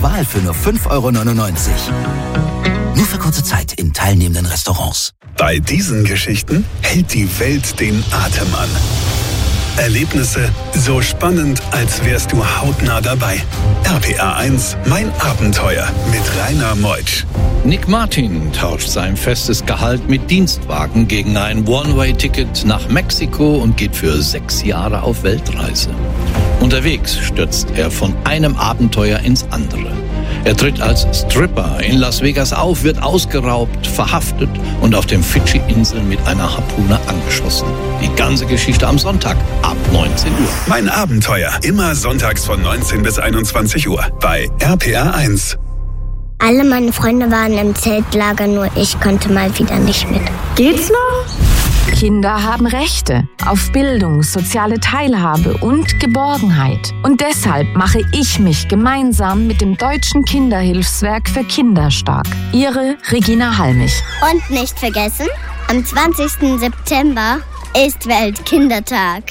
Qual für nur 5,99 €. Nur für kurze Zeit in teilnehmenden Restaurants. Bei diesen Geschichten hält die Welt den Atem an. Erlebnisse so spannend, als wärst du hautnah dabei. RPA 1, mein Abenteuer mit Rainer Meutsch. Nick Martin tauscht sein festes Gehalt mit Dienstwagen gegen ein One-Way-Ticket nach Mexiko und geht für 6 Jahre auf Weltreise. Unterwegs stürzt er von einem Abenteuer ins andere. Er tritt als Stripper in Las Vegas auf, wird ausgeraubt, verhaftet und auf den Fidschi-Inseln mit einer Harpune angeschossen. Die ganze Geschichte am Sonntag ab 19 Uhr. Mein Abenteuer, immer sonntags von 19 bis 21 Uhr bei RPA 1. Alle meine Freunde waren im Zeltlager, nur ich konnte mal wieder nicht mit. Geht's noch? Kinder haben Rechte auf Bildung, soziale Teilhabe und Geborgenheit. Und deshalb mache ich mich gemeinsam mit dem Deutschen Kinderhilfswerk für Kinder stark. Ihre Regina Halmich. Und nicht vergessen, am 20. September ist Weltkindertag.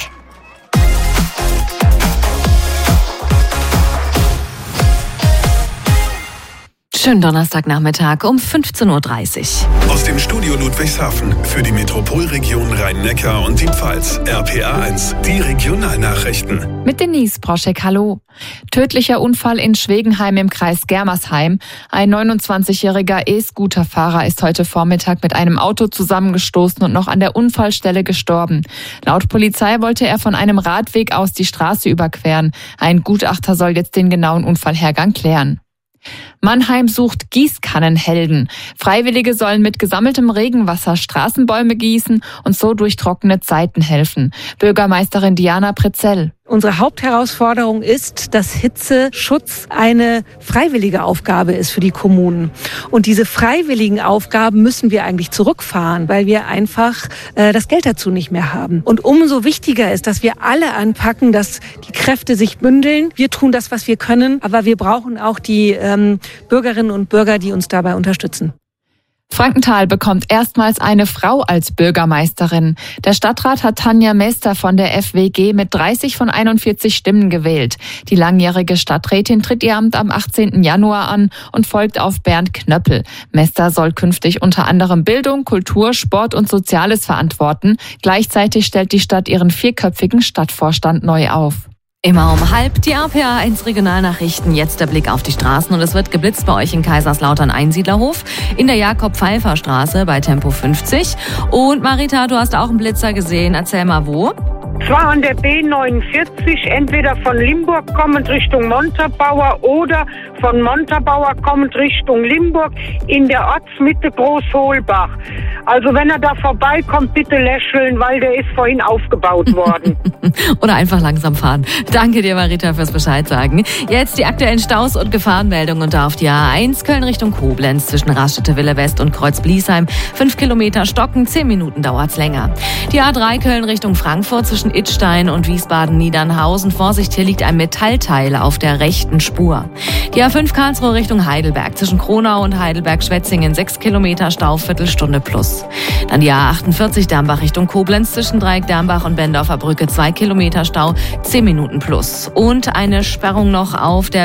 Schönen Donnerstagnachmittag um 15:30 Uhr. Aus dem Studio Ludwigshafen für die Metropolregion Rhein-Neckar und die Pfalz. RPA 1, die Regionalnachrichten. Mit Denise Broschek, hallo. Tödlicher Unfall in Schwegenheim im Kreis Germersheim. Ein 29-jähriger E-Scooter-Fahrer ist heute Vormittag mit einem Auto zusammengestoßen und noch an der Unfallstelle gestorben. Laut Polizei wollte er von einem Radweg aus die Straße überqueren. Ein Gutachter soll jetzt den genauen Unfallhergang klären. Mannheim sucht Gießkannenhelden. Freiwillige sollen mit gesammeltem Regenwasser Straßenbäume gießen und so durch trockene Zeiten helfen. Bürgermeisterin Diana Prezell. Unsere Hauptherausforderung ist, dass Hitzeschutz eine freiwillige Aufgabe ist für die Kommunen. Und diese freiwilligen Aufgaben müssen wir eigentlich zurückfahren, weil wir einfach das Geld dazu nicht mehr haben. Und umso wichtiger ist, dass wir alle anpacken, dass die Kräfte sich bündeln. Wir tun das, was wir können, aber wir brauchen auch die Bürgerinnen und Bürger, die uns dabei unterstützen. Frankenthal bekommt erstmals eine Frau als Bürgermeisterin. Der Stadtrat hat Tanja Mester von der FWG mit 30 von 41 Stimmen gewählt. Die langjährige Stadträtin tritt ihr Amt am 18. Januar an und folgt auf Bernd Knöppel. Mester soll künftig unter anderem Bildung, Kultur, Sport und Soziales verantworten. Gleichzeitig stellt die Stadt ihren 4-köpfigen Stadtvorstand neu auf. Immer um 12:30 die RPA 1 Regionalnachrichten. Jetzt der Blick auf die Straßen und es wird geblitzt bei euch in Kaiserslautern-Einsiedlerhof, in der Jakob-Pfeiffer-Straße bei Tempo 50. Und Marita, du hast auch einen Blitzer gesehen. Erzähl mal, wo? Zwar an der B49, entweder von Limburg kommend Richtung Montabaur oder von Montabaur kommend Richtung Limburg in der Ortsmitte Großholbach. Also wenn er da vorbeikommt, bitte lächeln, weil der ist vorhin aufgebaut worden. Oder einfach langsam fahren. Danke dir, Marita, fürs Bescheid sagen. Jetzt die aktuellen Staus und Gefahrenmeldungen und auf die A1 Köln Richtung Koblenz zwischen Raststätte-Wille West und Kreuz-Bliesheim. 5 Kilometer Stocken, 10 Minuten dauert's länger. Die A3 Köln Richtung Frankfurt zwischen Idstein und Wiesbaden-Niedernhausen. Vorsicht, hier liegt ein Metallteil auf der rechten Spur. Die A5 Karlsruhe Richtung Heidelberg zwischen Kronau und Heidelberg-Schwetzingen. 6 Kilometer Stau, Viertelstunde plus. Dann die A48 Dambach Richtung Koblenz zwischen Dreieck Dambach und Bendorfer Brücke. 2 Kilometer Stau, 10 Minuten plus. Und eine Sperrung noch auf der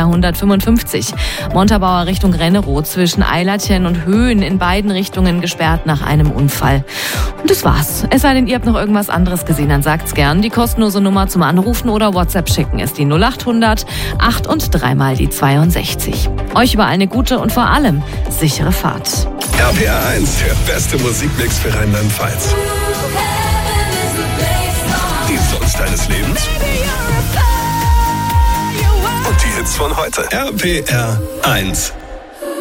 B255. Montabaur Richtung Renneroth zwischen Eilertchen und Höhen in beiden Richtungen gesperrt nach einem Unfall. Und das war's. Es sei denn, ihr habt noch irgendwas anderes gesehen, dann sagt's gern. Die kostenlose Nummer zum Anrufen oder WhatsApp schicken ist die 0800 8 und 3 mal die 62. Euch überall eine gute und vor allem sichere Fahrt. RPA 1, der beste Musikmix für Rheinland-Pfalz. Die Songs deines Lebens und die Hits von heute. RPA 1.